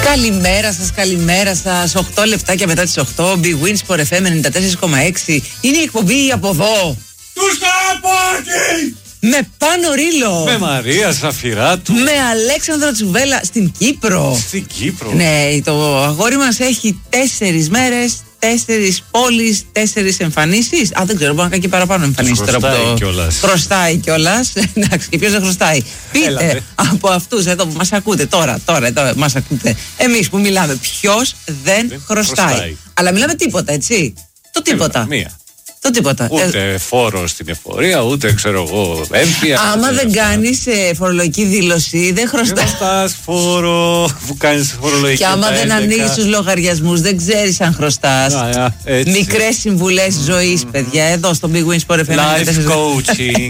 Καλημέρα σας. 8 λεπτάκια μετά τις 8. Big Wins for FM 94,6. Είναι η εκπομπή από εδώ. Τους Καραπάκη! Με Πάνο Ρήλο. Με Μαρία Ζαφυράτου. Με Αλέξανδρο Τσουβέλα στην Κύπρο. Στην Κύπρο. Ναι, το αγόρι μας έχει 4 μέρες, 4 πόλεις, 4 εμφανίσεις. Δεν ξέρω, μπορεί να κάνει και παραπάνω εμφανίσεις τώρα από το. Χρωστάει κιόλας. Εντάξει, και ποιος δεν χρωστάει. Πείτε από αυτούς εδώ που μας ακούτε τώρα μας ακούτε. Εμείς που μιλάμε, ποιος δεν χρωστάει. Αλλά μιλάμε τίποτα, έτσι. Το τίποτα. Το τίποτα. Ούτε φόρο στην εφορία, ούτε ξέρω εγώ έμφυα. Άμα δεν κάνεις φορολογική δήλωση, δεν χρωστάς. Δεν χρωστάς φόρο που κάνεις φορολογική. Και άμα δεν ανοίγεις τους λογαριασμούς, δεν ξέρεις αν χρωστάς. Μικρές συμβουλές ζωής, παιδιά, εδώ στο Big Wins Sport FM. Life coaching.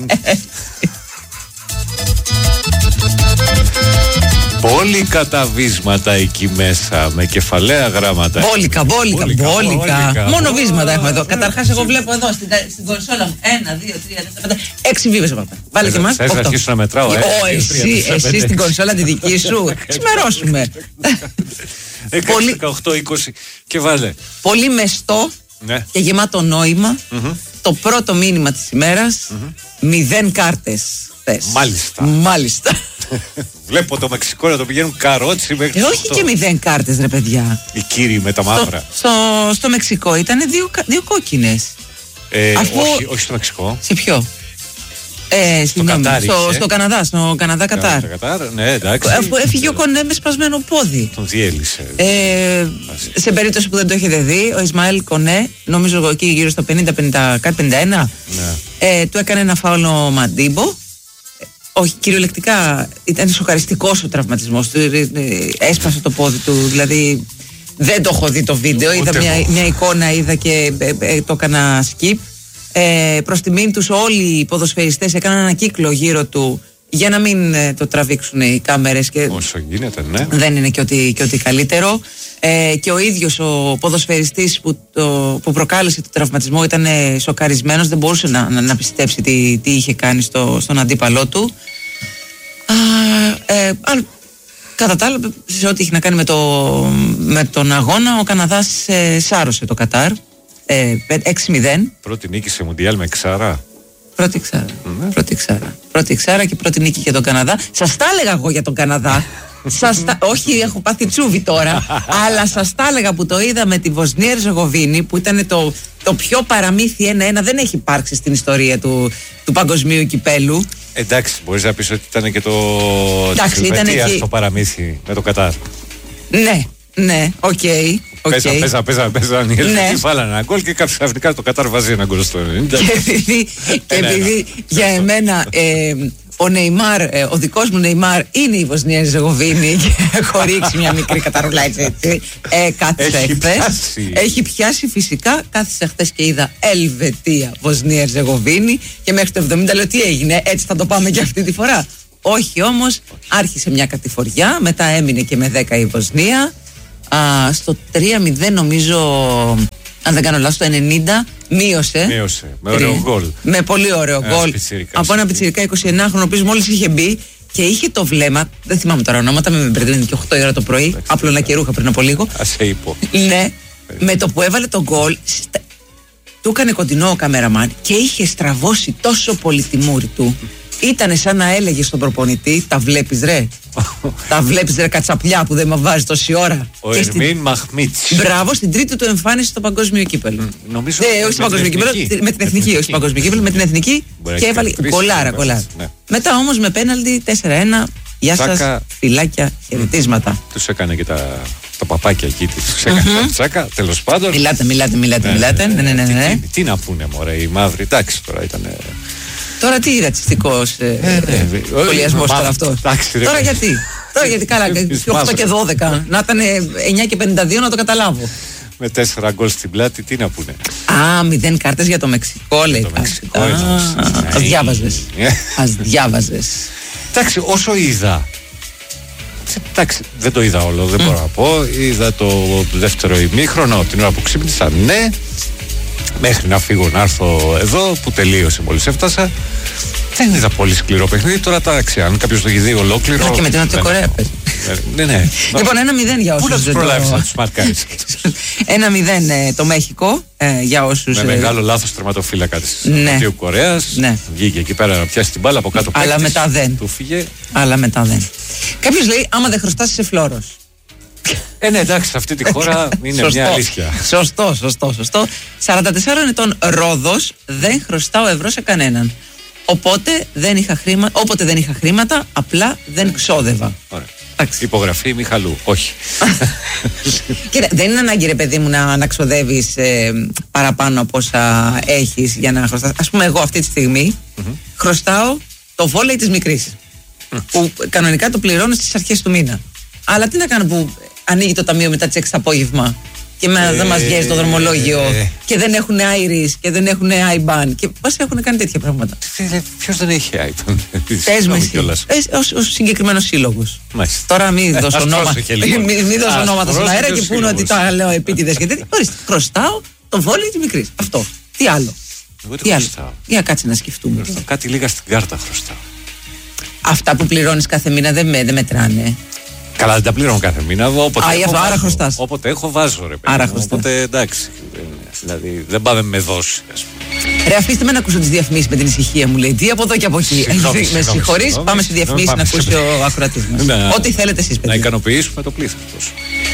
Πολυκαταβίσματα εκεί μέσα, με κεφαλαία γράμματα. Μπόλικα. Μόνο βίσματα έχουμε εδώ. Καταρχάς, εγώ βλέπω εδώ στην κονσόλα μου 1, 2, 3, 4, 5, 6 βίσματα. Βάλε και εμάς. Θες να αρχίσω να μετράω, εσύ στην κονσόλα τη δική σου. Ξημερώσουμε. 16, 18, 20 και βάλε. Πολύ μεστό και γεμάτο νόημα. Το πρώτο μήνυμα της ημέρας. 0 κάρτες. Μάλιστα. Βλέπω το Μεξικό να το πηγαίνουν καρότσι μέχρι. Όχι και 0 κάρτες, ρε παιδιά. Οι κύριοι με τα μαύρα. Στο Μεξικό ήταν 2 κόκκινες. Όχι στο Μεξικό. Σε ποιο? Στο Καναδά, Καναδά-Κατάρ. Ναι, εντάξει. Αφού έφυγε ο Κονέ με σπασμένο πόδι. Τον διέλυσε. Σε περίπτωση που δεν το έχετε δει, ο Ισμαήλ Κονέ, νομίζω εκεί γύρω στο 50-51, του έκανε ένα φάουλο Μαντίμπο. Όχι, κυριολεκτικά ήταν σοκαριστικός ο τραυματισμός του. Έσπασε το πόδι του, δηλαδή δεν το έχω δει το βίντεο. Είδα μια εικόνα, είδα και το έκανα skip. Προς τιμήν τους όλοι οι ποδοσφαιριστές έκαναν ένα κύκλο γύρω του για να μην το τραβήξουν οι κάμερες. Όσο γίνεται, ναι. Δεν είναι και ότι καλύτερο. Και ο ίδιος ο ποδοσφαιριστής που προκάλεσε το τραυματισμό ήταν σοκαρισμένος, δεν μπορούσε να πιστέψει τι είχε κάνει στον αντίπαλό του. Κατά τα άλλα, σε ό,τι είχε να κάνει με τον αγώνα, ο Καναδάς σάρωσε το Κατάρ 6-0. Πρώτη νίκη σε Μουντιάλ με ξάρα. Πρώτη ξάρα και πρώτη νίκη για τον Καναδά. Σας τα έλεγα εγώ για τον Καναδά. Όχι, έχω πάθει τσούβι τώρα. Αλλά σας τα έλεγα που το είδα με τη Βοσνία Ερζεγοβίνη, που ήταν το πιο παραμύθι 1-1. Δεν έχει υπάρξει στην ιστορία του παγκοσμίου κυπέλου. Εντάξει, μπορείς να πεις ότι ήταν και το Ελβετία στο παραμύθι με το Κατάρ. Ναι, οκ. Παίζαν οι Ελβετοί, βάλανε ένα γκολ και ξαφνικά το Κατάρ βάζει ένα γκολ στο 90. Και επειδή για εμένα ο Νεϊμάρ, ο δικός μου Νεϊμάρ είναι η Βοσνία Ερζεγοβίνη και έχω ρίξει μια μικρή καταρρουλά έτσι. Κάθισα εχθές. Έχει πιάσει φυσικά. Κάθισα χθες και είδα Ελβετία, Βοσνία Ερζεγοβίνη και μέχρι το 70 λέω τι έγινε, έτσι θα το πάμε και αυτή τη φορά. Όχι όμως, άρχισε μια κατηφοριά, μετά έμεινε και με 10 η Βοσνία. Στο 3-0 νομίζω, αν δεν κάνω λάθος, το 90 μείωσε. Με ωραίο γκολ. Με πολύ ωραίο γκολ. Από ένα πιτσιρικά 29χρονο, ο οποίος μόλις είχε μπει και είχε το βλέμμα. Δεν θυμάμαι τώρα ονόματα, με μπερδεύει και 8 η ώρα το πρωί. Άπλωνα και ρούχα πριν από λίγο. Ας σε είπω. Ναι, με το που έβαλε το γκολ, του έκανε κοντινό ο καμεραμάν και είχε στραβώσει τόσο πολύ τη μούρη του. Ήτανε σαν να έλεγε στον προπονητή, τα βλέπεις ρε. Τα βλέπεις ρε κατσαπλιά που δεν με βάζει τόση ώρα. Ο Ερμίν Μαχμίτς. Μπράβο, στην τρίτη του εμφάνιση στο παγκόσμιο κύπελλο. Νομίζω όχι στο παγκόσμιο κύπελλο, με την εθνική. Όχι στο παγκόσμιο κύπελλο, με την εθνική. Και έβαλε κολάρα. Μετά όμως με πέναλτι 4-1. Γεια σας, φιλάκια, χαιρετίσματα. Τους έκανε και τα παπάκια εκεί, τους έκανε τα τσάκα, τέλος πάντων. Μιλάτε. Ναι. Τι να πούνε μωρέ οι μαύροι, εντάξει τώρα ήταν. Τώρα τι ρατσιστικός σχολιασμός τώρα αυτό. Τώρα γιατί καλά, 8 και 12. Να ήταν 9 και 52 να το καταλάβω. Με 4 γκολ στην πλάτη, τι να πούνε. 0 κάρτες για το Μεξικό, λέει. Ας διάβαζες. Εντάξει, όσο είδα. Εντάξει, δεν το είδα όλο, δεν μπορώ να πω. Είδα το δεύτερο ημίχρονο, την ώρα που ξύπνησα, ναι. Μέχρι να φύγω να έρθω εδώ, που τελείωσε μόλις έφτασα. Δεν είδα πολύ σκληρό παιχνίδι. Τώρα εντάξει, αν κάποιος το έχει δει ολόκληρο. Και με την Νότια Κορέα παίζει. Ναι. Λοιπόν, 1-0 για όσους. Πού να τους προλάβεις να τους μαρκάρεις? 1-0 το Μέχικο για όσους. Με μεγάλο λάθος τερματοφύλακα της Νότιου Κορέας. Ναι. Βγήκε εκεί πέρα να πιάσει την μπάλα από κάτω. Αλλά μετά δεν. Του φύγε. Αλλά μετά δεν. Κάποιος λέει: άμα δεν χρωστάς, είσαι φλόρος. Ναι, εντάξει, σε αυτή τη χώρα είναι μια αλήθεια. Σωστό. 44 ετών Ρόδος, δεν χρωστάω ευρώ σε κανέναν. Όποτε δεν είχα χρήματα, απλά δεν ξόδευα. Ωραία. Υπογραφή Μιχαλού, όχι. Κοίτα, δεν είναι ανάγκη, ρε παιδί μου, να ξοδεύεις παραπάνω από όσα έχεις για να χρωστάς. Ας πούμε, εγώ αυτή τη στιγμή χρωστάω το βόλεϊ της μικρής, που κανονικά το πληρώνω στις αρχές του μήνα. Αλλά τι να κάνω που ανοίγει το ταμείο μετά τις 6 το απόγευμα και δεν μας βγαίνει το δρομολόγιο και δεν έχουν Iris και δεν έχουν IBAN και πώς έχουν κάνει τέτοια πράγματα. Ποιος δεν έχει IBAN? Πες με εσύ, ο συγκεκριμένος σύλλογος. Τώρα μην δώσω ονόματα στον αέρα και πούνε ότι τα λέω επίτηδες και τέτοια. Ορίστε, χρωστάω το βόλεϊ της μικρής. Αυτό. Τι άλλο? Για κάτσε να σκεφτούμε. Κάτι λίγα στην κάρτα χρωστάω. Αυτά που πληρώνεις κάθε μήνα δεν μετράνε. Καλά, δεν τα πληρώνω κάθε μήνα. Άρα χρωστάς. Όποτε έχω, βάζω, ρε παιδί. Άρα χρωστάς. Οπότε εντάξει. Δηλαδή δεν πάμε με δόση, ας πούμε. Ρε, αφήστε με να ακούσω τις διαφημίσεις με την ησυχία μου, λέει. Τι από εδώ και από εκεί. Με συγχωρείς, πάμε στις διαφημίσεις να ακούσει ο ακροατής μας. Ό,τι θέλετε εσείς, παιδιά. Να ικανοποιήσουμε το πλήθος.